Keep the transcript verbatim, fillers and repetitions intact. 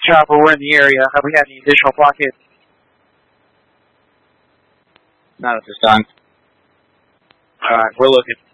chopper, we're in the area. Have we had any additional blockades? Not at this time. Alright, we're looking.